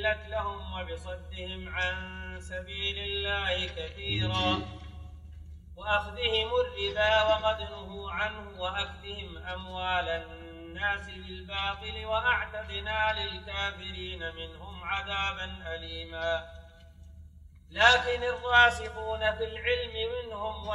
أحلت لهم وبصدهم عن سبيل الله كثيرا وأخذهم الربا وقد نهوا عنه وأكلهم أموال الناس بالباطل وأعتدنا للكافرين منهم عذابا أليما. لكن الراسخون في العلم منهم